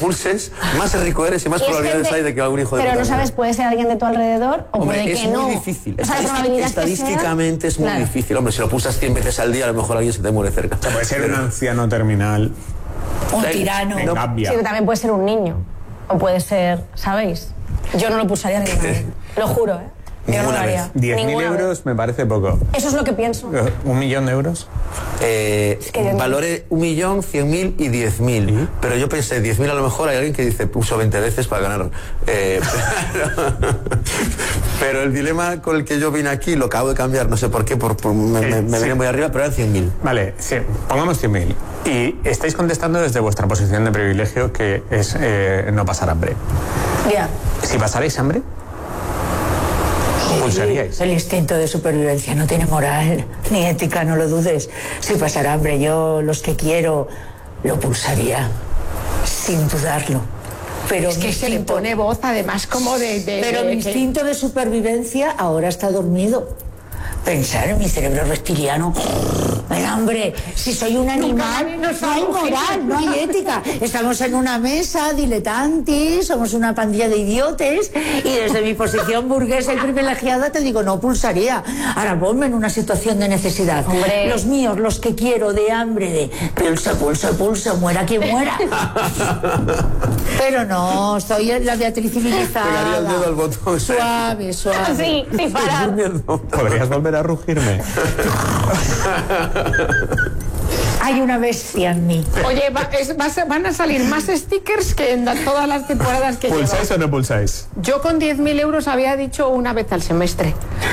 pulses, más rico eres y más probabilidades hay de que algún hijo de Pero puta no sabes, muera. puede ser alguien de tu alrededor o Hombre, puede que no. Es muy difícil. O sea, la probabilidad Estadísticamente es muy difícil. Hombre, si lo pulsas 100 veces al día, a lo mejor alguien se te muere cerca. Puede ser un anciano terminal. Un tirano. En Gambia. Sí, pero también puede ser un niño. O puede ser, ¿sabéis? Yo no lo pulsaría ninguna vez. Lo juro, ¿eh? Yo no lo Ninguna haría. 10.000 Ninguna euros me parece poco. vez. Eso es lo que pienso. ¿1 millón de euros? que yo no- Valores 1.000.000, 100.000 y 10.000. Pero yo pensé, 10.000 a lo mejor hay alguien que dice pulso 20 veces para ganar. Pero el dilema con el que yo vine aquí lo acabo de cambiar, no sé por qué, me vine muy arriba, pero eran 100.000. Vale, sí, pongamos 100.000. Y estáis contestando desde vuestra posición de privilegio, que es no pasar hambre. Ya. Si pasarais hambre, pulsaríais. El instinto de supervivencia no tiene moral ni ética, no lo dudes. Si pasara hambre, yo los que quiero lo pulsaría, sin dudarlo. Pero Es que se le pone voz, además, como Pero mi instinto de supervivencia ahora está dormido. Pensar en mi cerebro reptiliano. El hambre, si soy un animal, no hay moral, no hay ética. Estamos en una mesa, diletantes, somos una pandilla de idiotes y desde mi posición burguesa y privilegiada te digo, no pulsaría. Ahora ponme en una situación de necesidad. Hombre. Los míos, los que quiero, de hambre, de pulsa, pulsa, pulsa, muera quien muera. Pero no, soy la Beatriz civilizada. Pegaría el dedo al botón. Suave, suave. Sí, sin parar. ¿Podrías volver a rugirme? Hay una bestia en mí. Oye, van a salir más stickers que en todas las temporadas que llevas. ¿Pulsáis o no pulsáis? Yo con 10.000 euros había dicho una vez al semestre.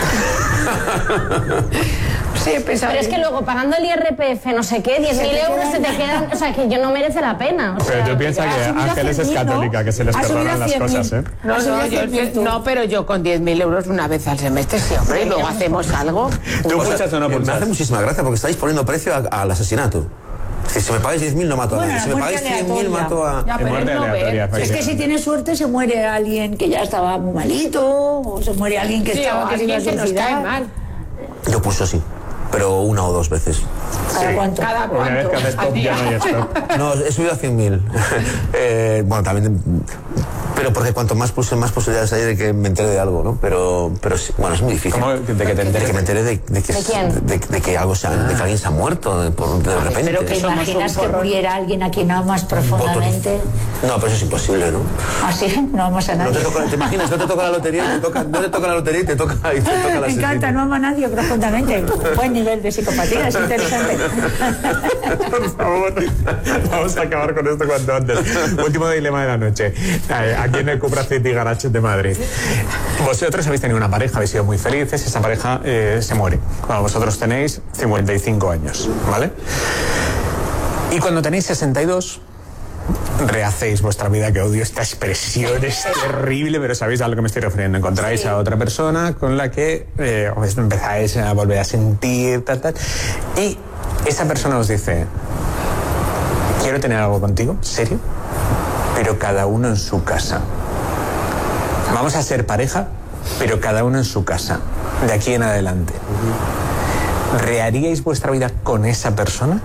Sí, he pensado. Pero es que luego pagando el IRPF, no sé qué, 10.000 euros se te quedan. O sea, que yo no merece la pena. O sea, Pero tú piensas que Ángeles es católica, que se les Ha subido perdonan a las 100.000. cosas, ¿eh? No, pero yo con 10.000 euros una vez al semestre, sí, hombre, y luego hacemos algo. ¿Tú pulsas o no Me pulsas? hace muchísima gracia porque estáis poniendo precio al asesinato. Si me pagáis 10.000 no mato a Bueno, nadie. Si la me muerte pagáis 100.000 mato a... Ya, En pero muerte él no ve. aleatoria. Es que si tienes suerte se muere alguien que ya estaba muy malito, o se muere alguien que Sí, estaba o que se iba a alguien que nos suicidar. cae mal. Yo pulso sí, pero 1 o 2 veces. ¿Cada cuánto? Cada Una vez que haces cuánto. top ya no hay stop. No, he subido a 100.000. Bueno, también... Pero porque cuanto más pulse, más posibilidades hay de que me entere de algo, ¿no? Pero sí, bueno, es muy difícil. ¿Cómo? ¿De que te De enteres? que me entere de que, ¿De quién? de que algo de que alguien se ha muerto de repente. Pero que Somos imaginas un que porrón. muriera alguien a quien amas profundamente. No, pero eso es imposible, ¿no? Así, no amas a No nadie. ¿te imaginas? No te toca la lotería, no te toca la lotería y te toca la Me encanta, no amo a nadie profundamente. Buen nivel de psicopatía, es interesante. Por favor, vamos a acabar con esto cuanto antes. Último dilema de la noche. Aquí en el Cupra City Garage de Madrid. Vosotros habéis tenido una pareja, habéis sido muy felices, esa pareja se muere. Cuando vosotros tenéis 55 años, ¿vale? Y cuando tenéis 62, rehacéis vuestra vida, que odio esta expresión, es terrible, pero sabéis a lo que me estoy refiriendo. Encontráis a otra persona con la que os empezáis a volver a sentir, tal. Y esa persona os dice, quiero tener algo contigo, serio, pero cada uno en su casa. Vamos a ser pareja, pero cada uno en su casa, de aquí en adelante. ¿Reharíais vuestra vida con esa persona?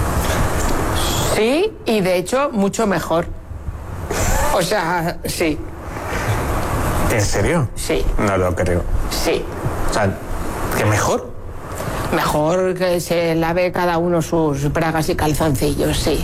Sí, y de hecho, mucho mejor. O sea, sí, ¿En serio? sí, No lo creo. sí. O sea, ¿que mejor? Mejor que se lave cada uno sus bragas y calzoncillos, sí.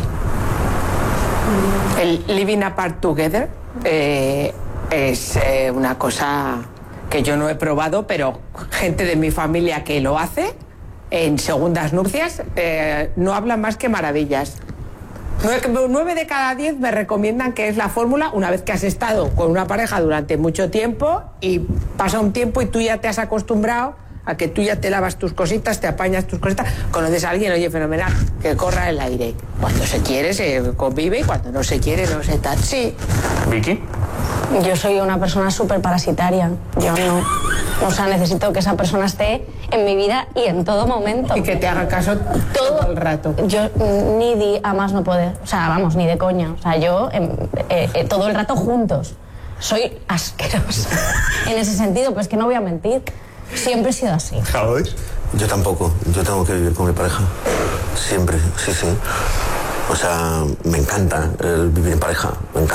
El living apart together es una cosa que yo no he probado, pero gente de mi familia que lo hace en segundas nupcias no habla más que maravillas. 9 de cada 10 me recomiendan que es la fórmula una vez que has estado con una pareja durante mucho tiempo y pasa un tiempo y tú ya te has acostumbrado a que tú ya te lavas tus cositas, te apañas tus cositas, conoces a alguien, oye, fenomenal, que corra el aire. Cuando se quiere se convive y cuando no se quiere no se tal. Sí. ¿Vicky? yo soy una persona súper parasitaria. Yo no. O sea, necesito que esa persona esté en mi vida y en todo momento. Y que te haga caso todo el rato. Yo ni di a más no poder. O sea, vamos, ni de coña. O sea, yo todo el rato juntos. Soy asquerosa. En ese sentido, pues que no voy a mentir. Siempre he sido así. ¿Javier? Yo tampoco. Yo tengo que vivir con mi pareja. Siempre, sí, sí. O sea, me encanta el vivir en pareja. Me encanta.